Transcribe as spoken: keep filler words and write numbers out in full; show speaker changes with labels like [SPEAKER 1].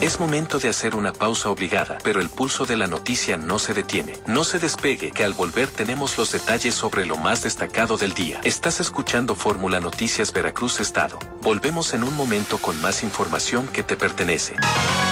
[SPEAKER 1] Es momento de hacer una pausa obligada, pero el pulso de la noticia no se detiene. No se despegue, que al volver tenemos los detalles sobre lo más destacado del día. Estás escuchando Fórmula Noticias Veracruz Estado. Volvemos en un momento con más información que te pertenece.